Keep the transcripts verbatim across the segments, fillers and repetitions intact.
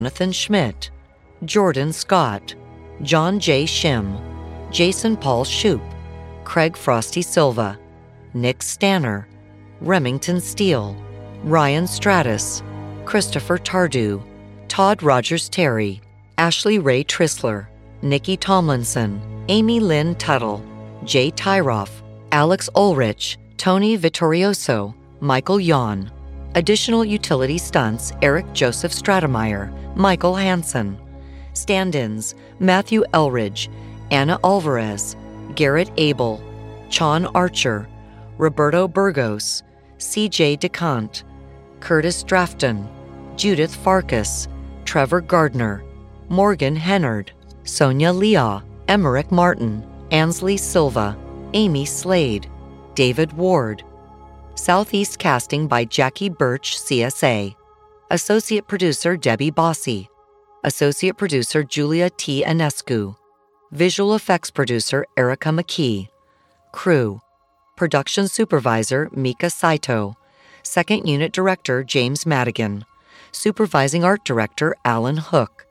Jonathan Schmidt, Jordan Scott, John J. Shim, Jason Paul Shoup, Craig Frosty Silva, Nick Stanner, Remington Steele, Ryan Stratus, Christopher Tardew, Todd Rogers Terry, Ashley Ray Trisler, Nikki Tomlinson, Amy Lynn Tuttle, Jay Tyroff, Alex Ulrich, Tony Vittorioso, Michael Yon. Additional utility stunts: Eric Joseph Stratemeyer, Michael Hansen. Stand-ins: Matthew Elridge, Anna Alvarez, Garrett Abel, Chon Archer, Roberto Burgos, C J DeCant, Curtis Drafton, Judith Farkas, Trevor Gardner, Morgan Hennard, Sonia Leah, Emmerich Martin, Ansley Silva, Amy Slade, David Ward. Southeast casting by Jackie Birch, C S A. Associate producer Debbie Bossy. Associate producer Julia T. Anescu. Visual effects producer Erica McKee. Crew. Production supervisor Mika Saito. Second unit director James Madigan. Supervising art director Alan Hook.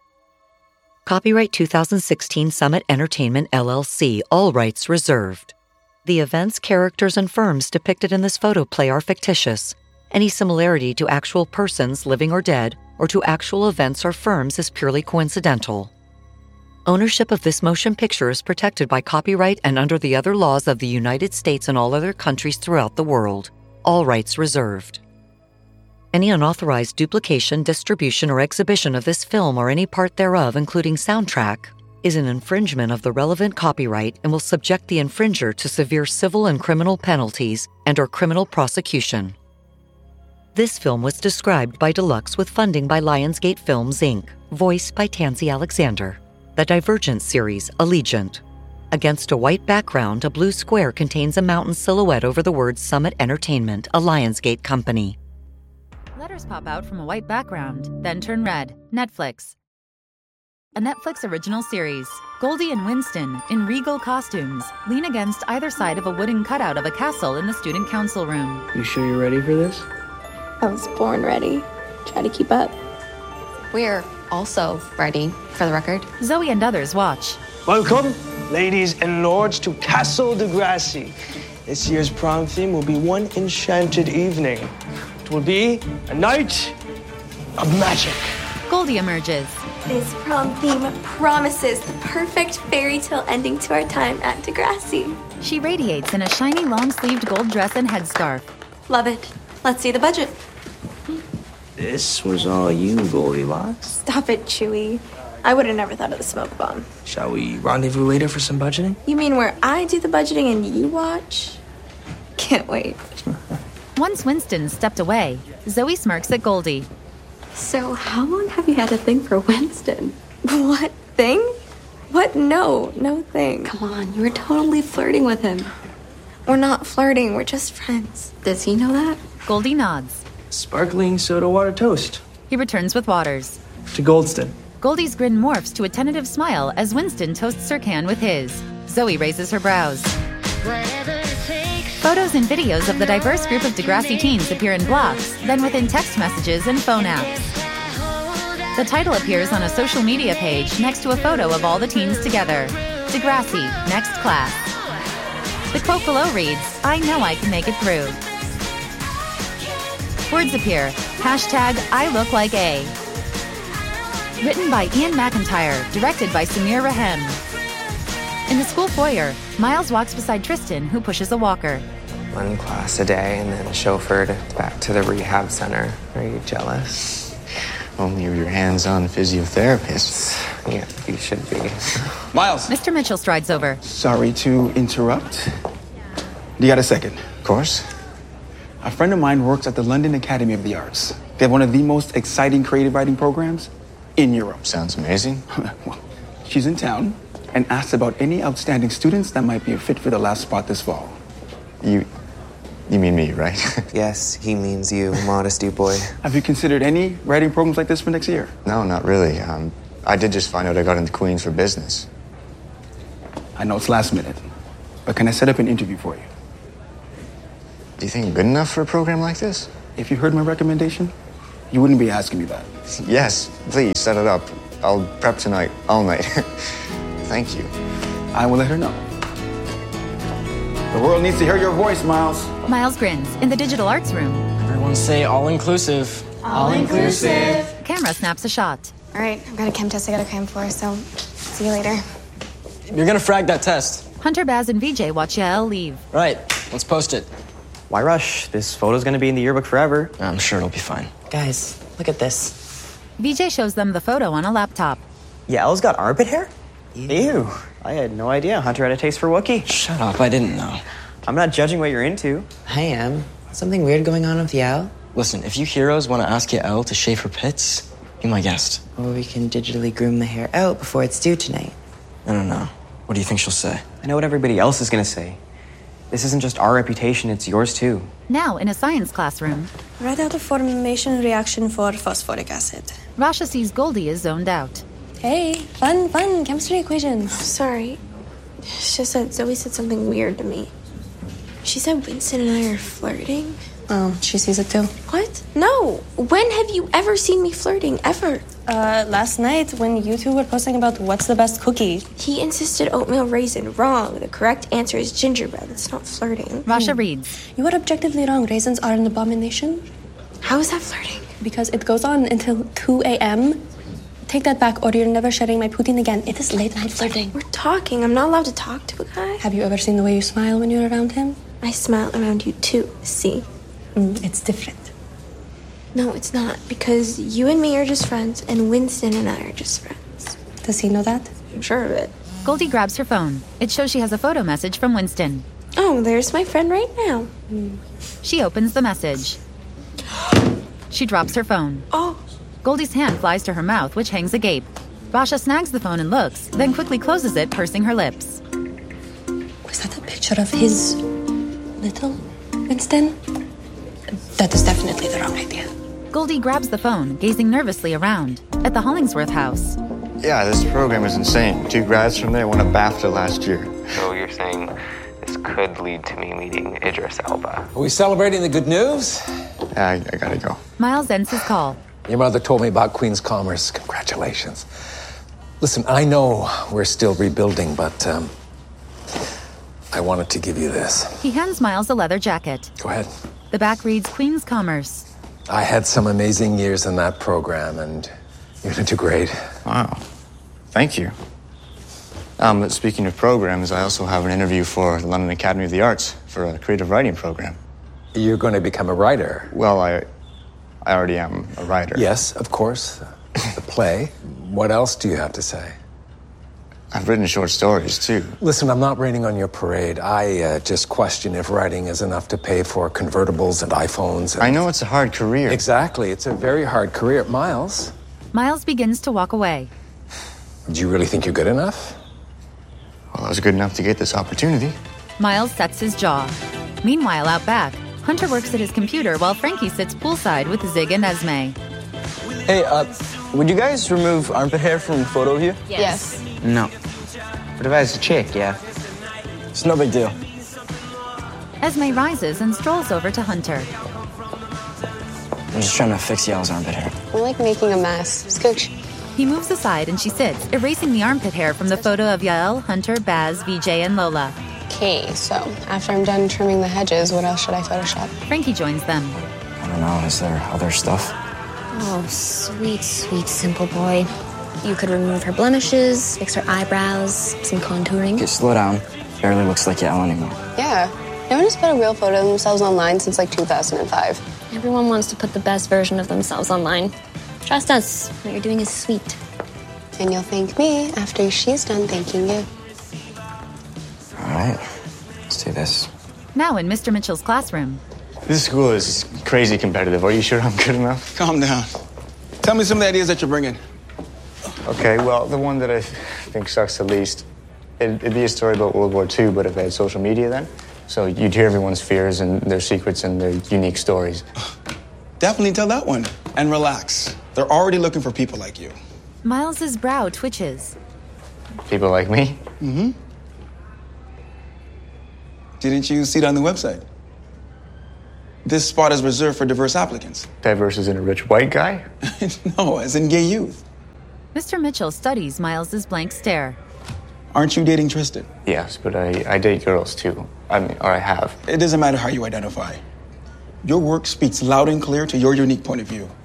Copyright two thousand sixteen Summit Entertainment L L C, all rights reserved. The events, characters, and firms depicted in this photoplay are fictitious. Any similarity to actual persons, living or dead, or to actual events or firms is purely coincidental. Ownership of this motion picture is protected by copyright and under the other laws of the United States and all other countries throughout the world. All rights reserved. Any unauthorized duplication, distribution, or exhibition of this film or any part thereof, including soundtrack, is an infringement of the relevant copyright and will subject the infringer to severe civil and criminal penalties and or criminal prosecution. This film was described by Deluxe with funding by Lionsgate Films, Incorporated, voiced by Tansy Alexander. The Divergent series, Allegiant. Against a white background, a blue square contains a mountain silhouette over the words Summit Entertainment, a Lionsgate company. Letters pop out from a white background, then turn red. Netflix. A Netflix original series. Goldie and Winston, in regal costumes, lean against either side of a wooden cutout of a castle in the student council room. You sure you're ready for this? I was born ready. Try to keep up. We're also ready, for the record. Zoe and others watch. Welcome, ladies and lords, to Castle Degrassi. This year's prom theme will be one enchanted evening. It will be a night of magic. Goldie emerges. This prom theme promises the perfect fairy tale ending to our time at Degrassi. She radiates in a shiny long-sleeved gold dress and headscarf. Love it. Let's see the budget. This was all you, Goldilocks. Stop it, Chewie. I would have never thought of the smoke bomb. Shall we rendezvous later for some budgeting? You mean where I do the budgeting and you watch? Can't wait. Once Winston stepped away, Zoe smirks at Goldie. So how long have you had a thing for Winston? What thing? What? No, no thing. Come on, you were totally flirting with him. We're not flirting, we're just friends. Does he know that? Goldie nods. Sparkling soda water toast. He returns with waters. To Goldston. Goldie's grin morphs to a tentative smile as Winston toasts her can with his. Zoe raises her brows. Photos and videos of the diverse group of Degrassi teens appear in blocks, then within text messages and phone apps. The title appears on a social media page next to a photo of all the teens together. Degrassi, next class. The quote below reads, I know I can make it through. Words appear. Hashtag I look like A. Written by Ian McIntyre, directed by Samir Rahem. In the school foyer, Miles walks beside Tristan, who pushes a walker. One class a day and then chauffeured back to the rehab center. Are you jealous? Only you're your hands-on physiotherapist. Yeah, you should be. Miles! Mister Mitchell strides over. Sorry to interrupt. Do you got a second? Of course. A friend of mine works at the London Academy of the Arts. They have one of the most exciting creative writing programs in Europe. Sounds amazing. Well, she's in town and asked about any outstanding students that might be a fit for the last spot this fall. You... you mean me, right? Yes, he means you, modesty boy. Have you considered any writing programs like this for next year? No, not really. Um, I did just find out I got into Queens for business. I know it's last minute, but can I set up an interview for you? Do you think I'm good enough for a program like this? If you heard my recommendation, You wouldn't be asking me that. Yes, please, set it up. I'll prep tonight, all night. Thank you. I will let her know. The world needs to hear your voice, Miles. Miles grins in the digital arts room. Everyone say all-inclusive. All-inclusive. Camera snaps a shot. All right, I've got a chem test I gotta cram for, so see you later. You're gonna frag that test. Hunter, Baz, and V J watch Yael leave. Right, let's post it. Why rush? This photo's gonna be in the yearbook forever. I'm sure it'll be fine. Guys, look at this. V J shows them the photo on a laptop. Yael's got armpit hair? Ew. Ew. I had no idea Hunter had a taste for Wookiee. Shut up, I didn't know. I'm not judging what you're into. I am. Something weird going on with Yael? Listen, if you heroes want to ask Yael to shave her pits, be my guest. Or we can digitally groom the hair out before it's due tonight. I don't know. What do you think she'll say? I know what everybody else is gonna say. This isn't just our reputation, it's yours too. Now, in a science classroom, Write out a formation reaction for phosphoric acid. Rasha sees Goldie is zoned out. Hey, fun, fun, chemistry equations. Sorry. It's just that Zoe said something weird to me. She said Winston and I are flirting. Oh, she sees it too. What? No. When have you ever seen me flirting? Ever? Uh, last night when you two were posting about what's the best cookie. He insisted oatmeal raisin. Wrong. The correct answer is gingerbread. It's not flirting. Rasha hmm. reads. You are objectively wrong. Raisins are an abomination. How is that flirting? Because it goes on until two a.m. Take that back or you're never sharing my poutine again. It is late night flirting. We're talking. I'm not allowed to talk to a guy. Have you ever seen the way you smile when you're around him? I smile around you too. See? Mm, it's different. No, it's not. Because you and me are just friends, and Winston and I are just friends. Does he know that? I'm sure of it. Goldie grabs her phone. It shows she has a photo message from Winston. Oh, there's my friend right now. Mm. She opens the message. She drops her phone. Oh. Goldie's hand flies to her mouth, which hangs agape. Rasha snags the phone and looks, then quickly closes it, pursing her lips. Was that a picture of his little Winston? That is definitely the wrong idea. Goldie grabs the phone, gazing nervously around. At the Hollingsworth house. Yeah, this program is insane. Two grads from there won a BAFTA last year. So you're saying this could lead to me meeting Idris Elba? Are we celebrating the good news? Yeah, I, I gotta go. Miles ends his call. Your mother told me about Queen's Commerce. Congratulations. Listen, I know we're still rebuilding, but um, I wanted to give you this. He hands Miles a leather jacket. Go ahead. The back reads Queen's Commerce. I had some amazing years in that program, and you're gonna do great. Wow. Thank you. Um, but speaking of programs, I also have an interview for the London Academy of the Arts for a creative writing program. You're going to become a writer? Well, I, I already am a writer. Yes, of course. The play. What else do you have to say? I've written short stories, too. Listen, I'm not raining on your parade. I uh, just question if writing is enough to pay for convertibles and iPhones. And... I know it's a hard career. Exactly. It's a very hard career. Miles? Miles begins to walk away. Do you really think you're good enough? Well, I was good enough to get this opportunity. Miles sets his jaw. Meanwhile, out back, Hunter works at his computer while Frankie sits poolside with Zig and Esme. Hey, uh, would you guys remove armpit hair from photo of you? Yes. yes. No. But if I was a chick, yeah. It's no big deal. Esme rises and strolls over to Hunter. I'm just trying to fix Yael's armpit hair. We're like making a mess. Scooch. He moves aside and she sits, erasing the armpit hair from the photo of Yael, Hunter, Baz, V J, and Lola. Okay, so after I'm done trimming the hedges, what else should I Photoshop? Frankie joins them. I don't know. Is there other stuff? Oh, sweet, sweet, simple boy. You could remove her blemishes, fix her eyebrows, some contouring. Okay, slow down. Barely looks like Yael anymore. Yeah. No one has put a real photo of themselves online since like two thousand five. Everyone wants to put the best version of themselves online. Trust us, what you're doing is sweet. And you'll thank me after she's done thanking you. All right, let's do this. Now in Mister Mitchell's classroom. This school is crazy competitive. Are you sure I'm good enough? Calm down. Tell me some of the ideas that you're bringing. Okay, well, the one that I think sucks the least, it'd, it'd be a story about World War Two, but if they had social media then. So you'd hear everyone's fears and their secrets and their unique stories. Definitely tell that one. And relax. They're already looking for people like you. Miles's brow twitches. People like me? Mm-hmm. Didn't you see it on the website? This spot is reserved for diverse applicants. Diverse as in a rich white guy? No, as in gay youth. Mister Mitchell studies Miles's blank stare. Aren't you dating Tristan? Yes, but I, I date girls too. I mean, or I have. It doesn't matter how you identify. Your work speaks loud and clear to your unique point of view.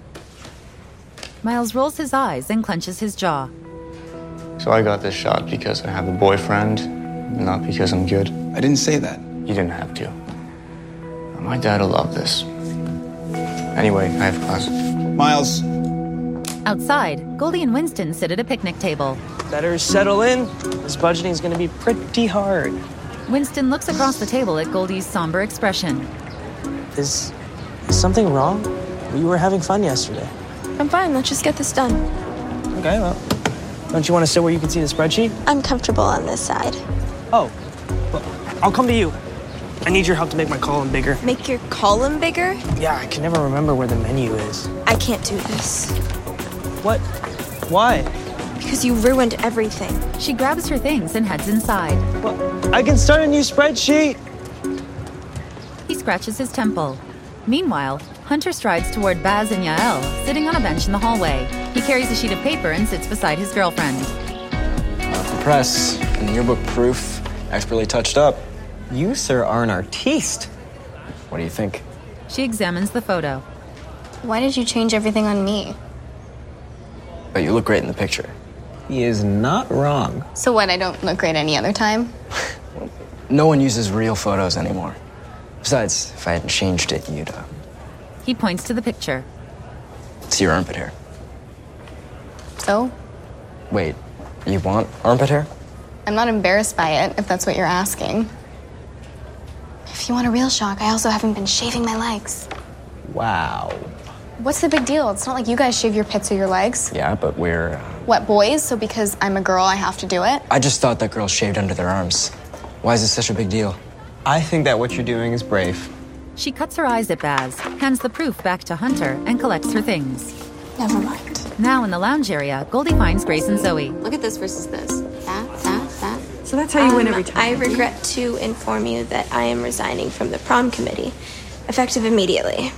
Miles rolls his eyes and clenches his jaw. So I got this shot because I have a boyfriend, not because I'm good. I didn't say that. You didn't have to. My dad'll love this. Anyway, I have class. Miles. Outside, Goldie and Winston sit at a picnic table. Better settle in. This budgeting is going to be pretty hard. Winston looks across the table at Goldie's somber expression. Is, is something wrong? We were having fun yesterday. I'm fine. Let's just get this done. Okay, well, don't you want to sit where you can see the spreadsheet? I'm comfortable on this side. Oh, well, I'll come to you. I need your help to make my column bigger. Make your column bigger? Yeah, I can never remember where the menu is. I can't do this. What? Why? Because you ruined everything. She grabs her things and heads inside. Well, I can start a new spreadsheet. He scratches his temple. Meanwhile, Hunter strides toward Baz and Yael, sitting on a bench in the hallway. He carries a sheet of paper and sits beside his girlfriend. Uh, for press and yearbook proof, expertly touched up. You, sir, are an artiste. What do you think? She examines the photo. Why did you change everything on me? But you look great in the picture. He is not wrong. So what, I don't look great any other time? No one uses real photos anymore. Besides, if I hadn't changed it, you'd, uh... He points to the picture. see your armpit hair. So? Wait, you want armpit hair? I'm not embarrassed by it, if that's what you're asking. If you want a real shock, I also haven't been shaving my legs. Wow. What's the big deal? It's not like you guys shave your pits or your legs. Yeah, but we're... Uh... What, boys? So because I'm a girl, I have to do it? I just thought that girls shaved under their arms. Why is this such a big deal? I think that what you're doing is brave. She cuts her eyes at Baz, hands the proof back to Hunter, and collects her things. Never mind. Now in the lounge area, Goldie finds Grace and Zoe. Look at this versus this. That, that, that. So that's how you um, win every time. I regret to inform you that I am resigning from the prom committee, effective immediately.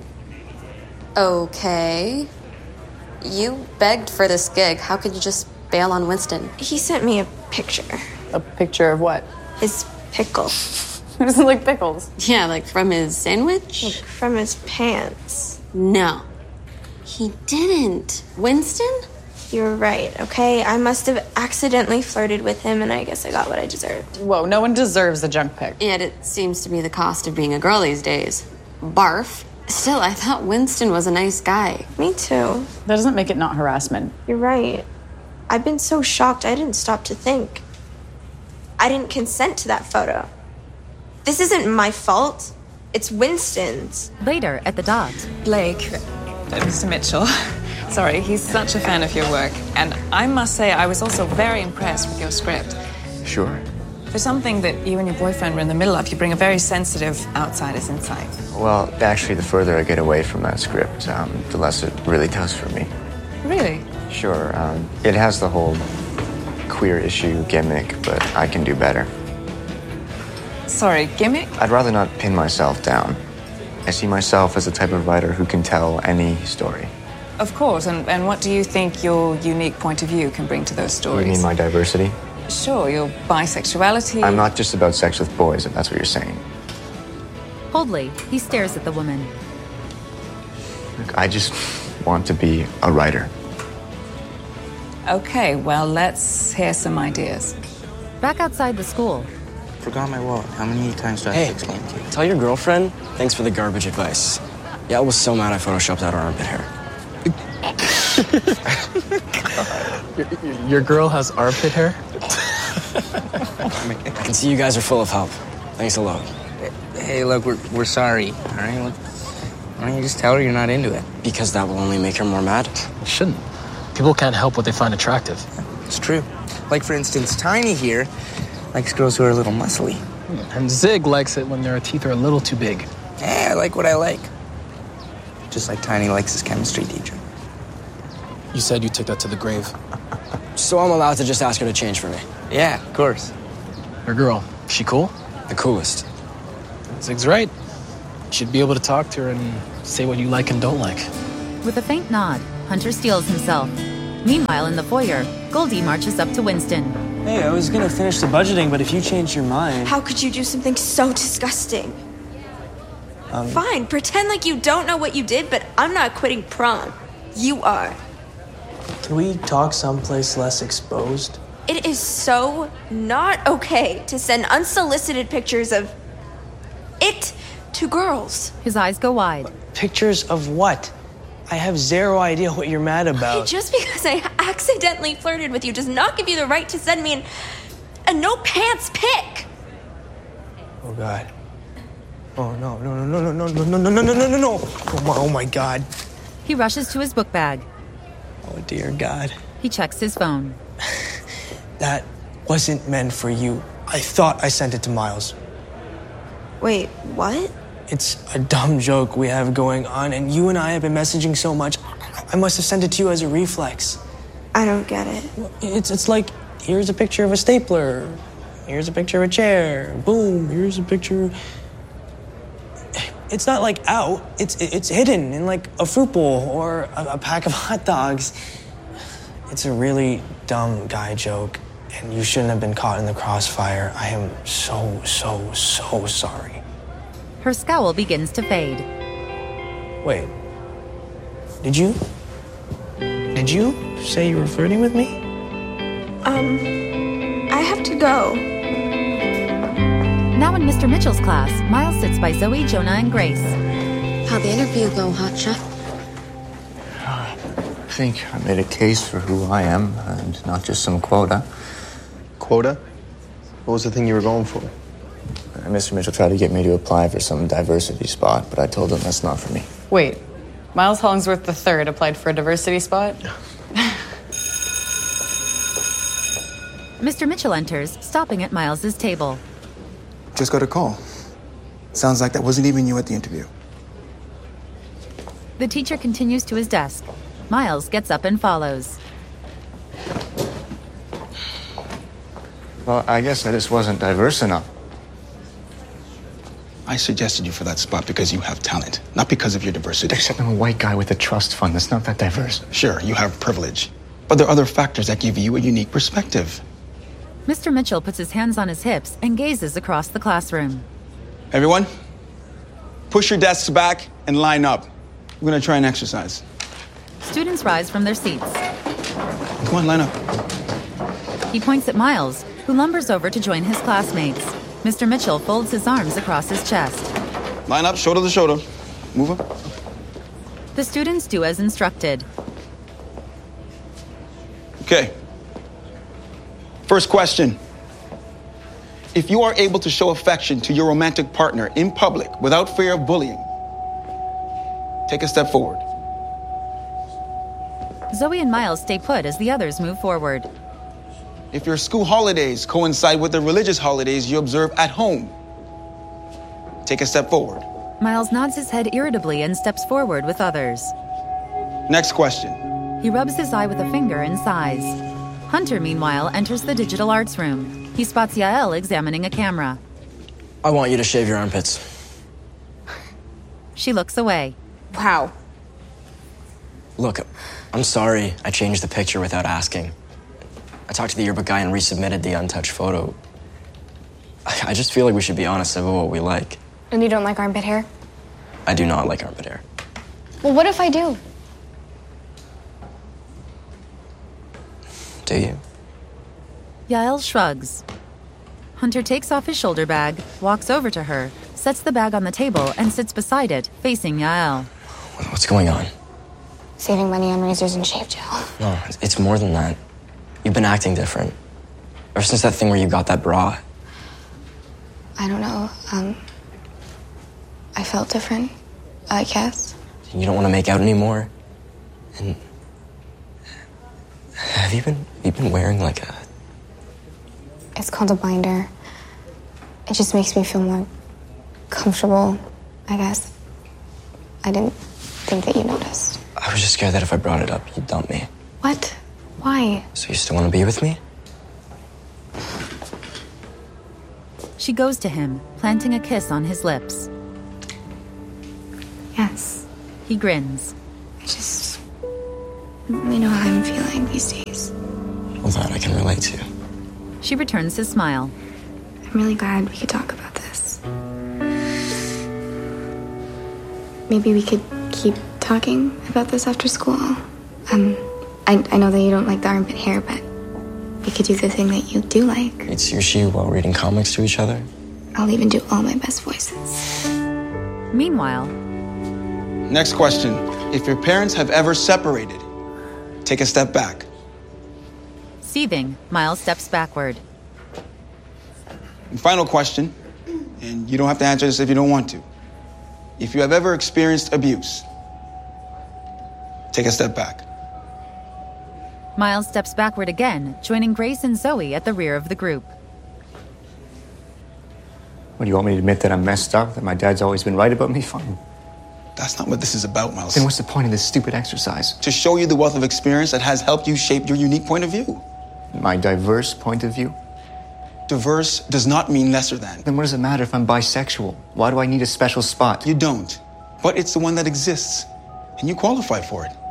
Okay. You begged for this gig. How could you just bail on Winston? He sent me a picture. A picture of what? His pickle. It doesn't look pickles. Yeah, like from his sandwich? Like from his pants. No. He didn't. Winston? You're right, okay? I must have accidentally flirted with him, and I guess I got what I deserved. Whoa, no one deserves a junk pic. Yet it seems to be the cost of being a girl these days. Barf. Still, I thought Winston was a nice guy. Me too. That doesn't make it not harassment. You're right. I've been so shocked I didn't stop to think. I didn't consent to that photo. This isn't my fault. It's Winston's. Later, at the dot. Blake, uh, Mister Mitchell. Sorry, he's such a fan of your work. And I must say, I was also very impressed with your script. Sure. For something that you and your boyfriend were in the middle of, you bring a very sensitive outsider's insight. Well, actually, the further I get away from that script, um, the less it really does for me. Really? Sure. Um, it has the whole queer issue gimmick, but I can do better. Sorry, gimmick? I'd rather not pin myself down. I see myself as the type of writer who can tell any story. Of course, and, and what do you think your unique point of view can bring to those stories? You mean my diversity? Sure, your bisexuality. I'm not just about sex with boys, if that's what you're saying. Coldly, he stares at the woman. Look, I just want to be a writer. Okay, well, let's hear some ideas. Back outside the school. Forgot my wallet. How many times do I have to explain to you? Tell your girlfriend, thanks for the garbage advice. Yeah, I was so mad I photoshopped out her armpit hair. your, your girl has armpit hair? I can see you guys are full of help. Thanks a lot. Hey, look, we're, we're sorry, all right? Look, why don't you just tell her you're not into it? Because that will only make her more mad? It shouldn't. People can't help what they find attractive. It's true. Like, for instance, Tiny here likes girls who are a little muscly. And Zig likes it when their teeth are a little too big. Yeah, I like what I like. Just like Tiny likes his chemistry teacher. You said you took that to the grave. So I'm allowed to just ask her to change for me? Yeah, of course. Your girl, she cool? The coolest. Zig's right. You should be able to talk to her and say what you like and don't like. With a faint nod, Hunter steels himself. Meanwhile, in the foyer, Goldie marches up to Winston. Hey, I was gonna finish the budgeting, but if you changed your mind... How could you do something so disgusting? Um, Fine, pretend like you don't know what you did, but I'm not quitting prom. You are. Can we talk someplace less exposed? It is so not okay to send unsolicited pictures of it to girls. His eyes go wide. Pictures of what? I have zero idea what you're mad about. Just because I accidentally flirted with you does not give you the right to send me an, a no-pants pic. Oh, God. Oh, no, no, no, no, no, no, no, no, no, no, no, no, no. Oh, my, oh, my God. He rushes to his book bag. Oh, dear God. He checks his phone. That wasn't meant for you. I thought I sent it to Miles. Wait, what? It's a dumb joke we have going on, and you and I have been messaging so much, I must have sent it to you as a reflex. I don't get it. It's, it's like, here's a picture of a stapler. Here's a picture of a chair. Boom, here's a picture. It's not like out, it's it's hidden in like a fruit bowl or a, a pack of hot dogs. It's a really dumb guy joke, and you shouldn't have been caught in the crossfire. I am so, so, so sorry. Her scowl begins to fade. Wait, did you, did you say you were flirting with me? Um, I have to go. Now in Mister Mitchell's class, Miles sits by Zoe, Jonah, and Grace. How'd the interview go, Hotshot? I think I made a case for who I am, and not just some quota. Quota? What was the thing you were going for? And Mister Mitchell tried to get me to apply for some diversity spot, but I told him that's not for me. Wait, Miles Hollingsworth the third applied for a diversity spot? Mister Mitchell enters, stopping at Miles's table. Just got a call. Sounds like that wasn't even you at the interview. The teacher continues to his desk. Miles gets up and follows. Well, I guess I just wasn't diverse enough. I suggested you for that spot because you have talent, not because of your diversity. Except I'm a white guy with a trust fund that's not that diverse. Sure, you have privilege. But there are other factors that give you a unique perspective. Mister Mitchell puts his hands on his hips and gazes across the classroom. Everyone, push your desks back and line up. We're gonna try an exercise. Students rise from their seats. Come on, line up. He points at Miles, who lumbers over to join his classmates. Mister Mitchell folds his arms across his chest. Line up, shoulder to shoulder. Move up. The students do as instructed. Okay. First question. If you are able to show affection to your romantic partner in public without fear of bullying, take a step forward. Zoe and Miles stay put as the others move forward. If your school holidays coincide with the religious holidays you observe at home, take a step forward. Miles nods his head irritably and steps forward with others. Next question. He rubs his eye with a finger and sighs. Hunter, meanwhile, enters the digital arts room. He spots Yael examining a camera. I want you to shave your armpits. She looks away. Wow. Look, I'm sorry I changed the picture without asking. I talked to the yearbook guy and resubmitted the untouched photo. I, I just feel like we should be honest about what we like. And you don't like armpit hair? I do not like armpit hair. Well, what if I do? Do you? Yael shrugs. Hunter takes off his shoulder bag, walks over to her, sets the bag on the table, and sits beside it, facing Yael. What's going on? Saving money on razors and shave gel. No, it's more than that. You've been acting different. Ever since that thing where you got that bra. I don't know. Um, I felt different, I guess. You don't want to make out anymore. And have you been you been wearing like a? It's called a binder. It just makes me feel more comfortable, I guess. I didn't think that you noticed. I was just scared that if I brought it up, you'd dump me. What? Why? So you still want to be with me? She goes to him, planting a kiss on his lips. He grins. Just, I don't really know how I'm feeling these days. Well, that I can relate to. She returns his smile. I'm really glad we could talk about this. Maybe we could keep talking about this after school. Um, I, I know that you don't like the armpit hair, but we could do the thing that you do like. Eat sushi while reading comics to each other? I'll even do all my best voices. Meanwhile... Next question. If your parents have ever separated, take a step back. Seething, Miles steps backward. And final question, and you don't have to answer this if you don't want to. If you have ever experienced abuse, take a step back. Miles steps backward again, joining Grace and Zoe at the rear of the group. What, do you want me to admit that I'm messed up, that my dad's always been right about me? Fine. That's not what this is about, Miles. Then what's the point of this stupid exercise? To show you the wealth of experience that has helped you shape your unique point of view. My diverse point of view? Diverse does not mean lesser than. Then what does it matter if I'm bisexual? Why do I need a special spot? You don't. But it's the one that exists, and you qualify for it.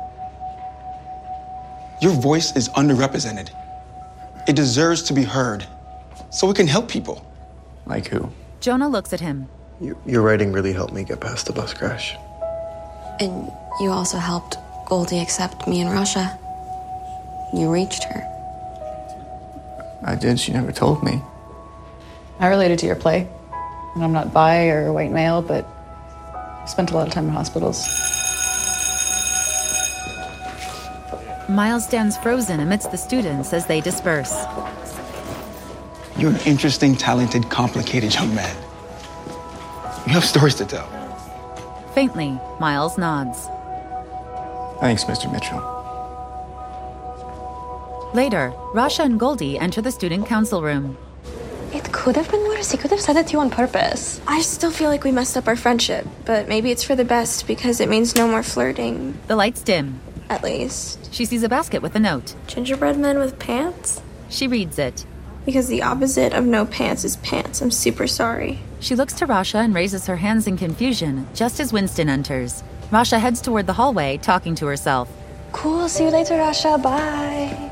Your voice is underrepresented. It deserves to be heard, so it can help people. Like who? Jonah looks at him. You, your writing really helped me get past the bus crash. And you also helped Goldie accept me and Rasha. You reached her. I did. She never told me. I related to your play. And I'm not bi or white male, but I spent a lot of time in hospitals. Miles stands frozen amidst the students as they disperse. You're an interesting, talented, complicated young man. You have stories to tell. Faintly, Miles nods. Thanks, Mister Mitchell. Later, Rasha and Goldie enter the student council room. It could have been worse. He could have said it to you on purpose. I still feel like we messed up our friendship, but maybe it's for the best because it means no more flirting. The lights dim. At least. She sees a basket with a note. Gingerbread men with pants? She reads it. Because the opposite of no pants is pants. I'm super sorry. She looks to Rasha and raises her hands in confusion, just as Winston enters. Rasha heads toward the hallway, talking to herself. Cool, see you later, Rasha. Bye.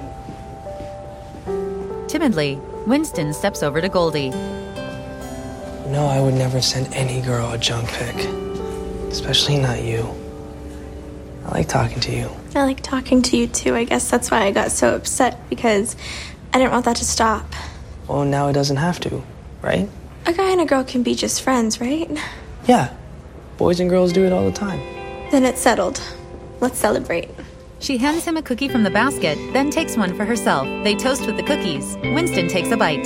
Timidly, Winston steps over to Goldie. No, I would never send any girl a junk pic. Especially not you. I like talking to you. I like talking to you too. I guess that's why I got so upset, because I didn't want that to stop. Well, now it doesn't have to, right? A guy and a girl can be just friends, right? Yeah. Boys and girls do it all the time. Then it's settled. Let's celebrate. She hands him a cookie from the basket, then takes one for herself. They toast with the cookies. Winston takes a bite.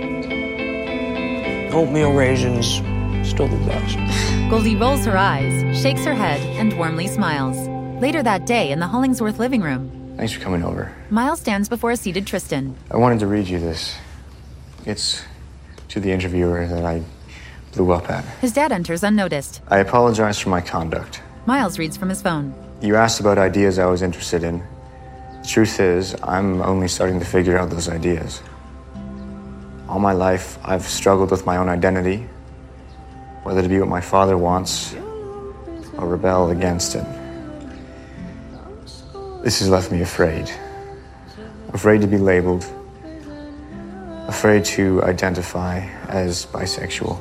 Mm. Oatmeal raisins, still the best. Goldie rolls her eyes, shakes her head, and warmly smiles. Later that day, in the Hollingsworth living room, Thanks for coming over. Miles stands before a seated Tristan. I wanted to read you this. It's to the interviewer that I blew up at. His dad enters unnoticed. I apologize for my conduct. Miles reads from his phone. You asked about ideas I was interested in. The truth is, I'm only starting to figure out those ideas. All my life, I've struggled with my own identity, whether to be what my father wants or rebel against it. This has left me afraid. Afraid to be labeled. Afraid to identify as bisexual.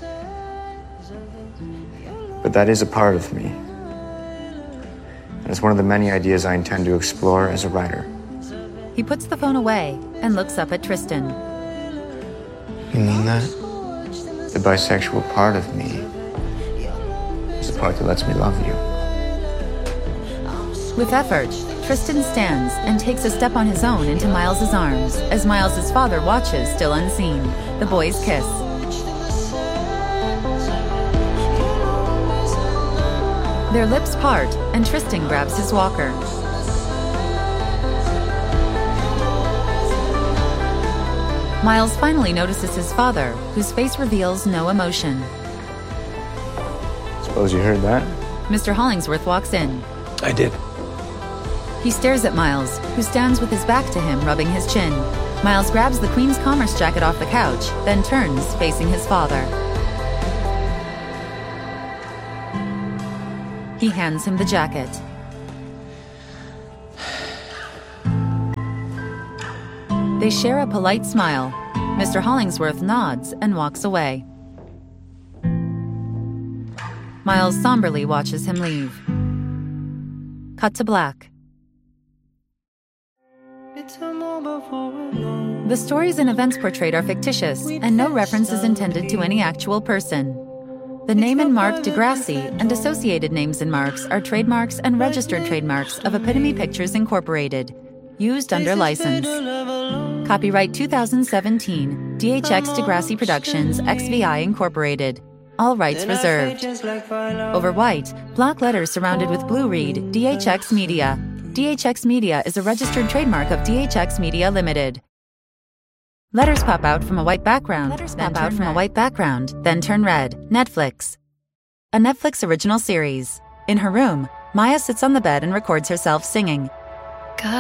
But that is a part of me. And it's one of the many ideas I intend to explore as a writer. He puts the phone away and looks up at Tristan. You mean that? The bisexual part of me is the part that lets me love you. With effort, Tristan stands and takes a step on his own into Miles's arms as Miles's father watches, still unseen. The boys kiss. Their lips part, and Tristan grabs his walker. Miles finally notices his father, whose face reveals no emotion. Suppose you heard that? Mister Hollingsworth walks in. I did. He stares at Miles, who stands with his back to him, rubbing his chin. Miles grabs the Queen's Commerce jacket off the couch, then turns, facing his father. He hands him the jacket. They share a polite smile. Mister Hollingsworth nods and walks away. Miles somberly watches him leave. Cut to black. The stories and events portrayed are fictitious, and no reference is intended to any actual person. The name and mark Degrassi and associated names and marks are trademarks and registered trademarks of Epitome Pictures Incorporated, used under license. Copyright two thousand seventeen, D H X Degrassi Productions, X V I Incorporated. All rights reserved. Over white, block letters surrounded with blue read, D H X Media. D H X Media is a registered trademark of D H X Media Limited. Letters pop out from a white background, Letters pop out from red. a white background, then turn red. Netflix. A Netflix original series. In her room, Maya sits on the bed and records herself singing.